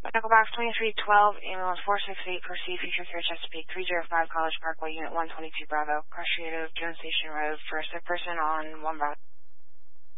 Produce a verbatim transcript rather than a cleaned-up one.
Echo Box twenty-three twelve, ambulance four six eight, proceed, Future Care Chesapeake, three oh five College Parkway, Unit one twenty-two Bravo, Cross Street of Jones Station Road, for a sick person on one Bravo.